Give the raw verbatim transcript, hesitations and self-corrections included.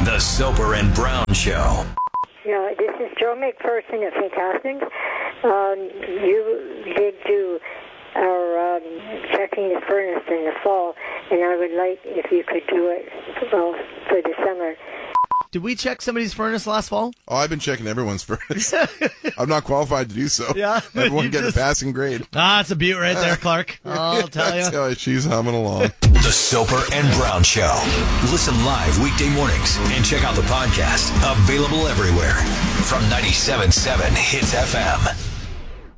The Soper and Brown Show. Yeah, this is Joe McPherson of Fantastic. Um, you did do our um, checking the furnace in the fall, and I would like if you could do it well, for the summer. Did we check somebody's furnace last fall? Oh, I've been checking everyone's furnace. I'm not qualified to do so. Yeah, Everyone get just... a passing grade. Ah, it's a beaut right there, Clark. I'll tell you. Tell you. She's humming along. The Soper and Brown Show. Listen live weekday mornings and check out the podcast. Available everywhere from ninety-seven point seven Hits F M.